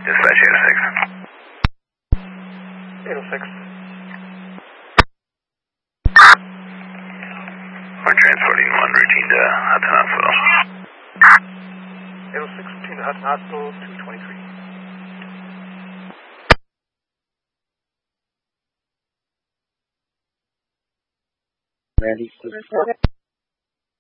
Dispatch 806. 806. We're transporting one routine to Hudson Hospital. 806, routine to Hudson Hospital, 223. Randy,